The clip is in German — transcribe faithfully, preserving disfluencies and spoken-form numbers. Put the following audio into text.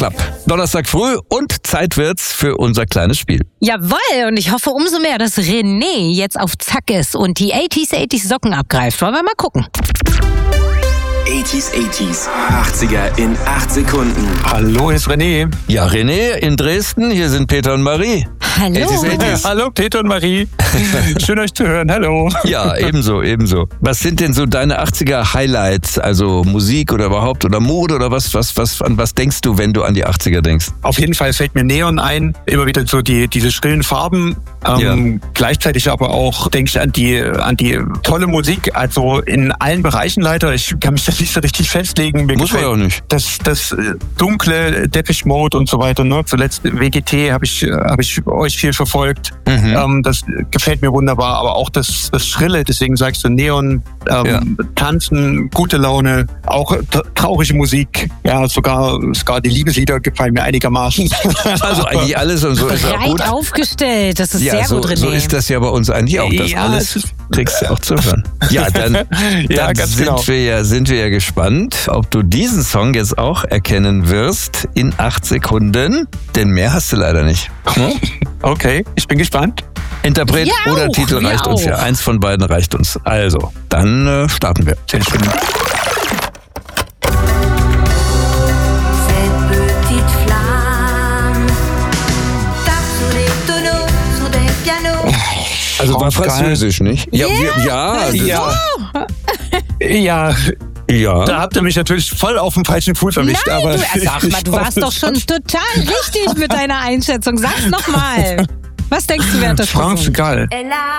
Club. Donnerstag früh und Zeit wird's für unser kleines Spiel. Jawohl, und ich hoffe umso mehr, dass René jetzt auf Zack ist und die achtziger achtziger Socken abgreift. Wollen wir mal gucken. achtziger achtziger, achtziger in acht Sekunden. Hallo, hier ist René. Ja, René in Dresden, hier sind Peter und Marie. Hallo. achtziger achtziger. Hallo, Peter und Marie. Schön euch zu hören. Hallo. Ja, ebenso, ebenso. Was sind denn so deine achtziger Highlights? Also Musik oder überhaupt oder Mode oder was, was, was, an was denkst du, wenn du an die achtziger denkst? Auf jeden Fall fällt mir Neon ein. Immer wieder so die, diese schrillen Farben. Ähm, ja. Gleichzeitig aber auch denke ich an die, an die tolle Musik. Also in allen Bereichen leider. Ich kann mich da nicht so richtig festlegen. Mir Muss man auch nicht. Das, das dunkle Depeche Mode und so weiter. Ne? Zuletzt W G T habe ich, habe ich euch viel verfolgt. Mhm. Ähm, das gefällt mir wunderbar. Aber auch das, das Schrille, deswegen sagst du Neon, ähm, ja. Tanzen, gute Laune, auch traurige Musik. Ja, sogar, sogar die Liebeslieder gefallen mir einigermaßen. Also eigentlich alles und so ist auch gut. Breit aufgestellt, das ist ja, sehr so, gut, René. So ist das ja bei uns eigentlich auch. Das ja, alles kriegst du auch zu hören. Ja, dann, ja, dann ganz sind, genau. wir ja, sind wir ja gespannt, ob du diesen Song jetzt auch erkennen wirst in acht Sekunden. Denn mehr hast du leider nicht. Hm? Okay, ich bin gespannt. Interpret ja oder auch, Titel reicht ja uns ja. auch. Eins von beiden reicht uns. Also, dann äh, starten wir. Sehr schön. Also war französisch, nicht? Ja, Yeah. wir, ja, Ja. Ja. ja. Da habt ihr mich natürlich voll auf dem falschen Fuß erwischt. Nein, aber du, sag mal, du warst doch schon total richtig mit deiner Einschätzung. Sag's nochmal. Was denkst du während des France Gall.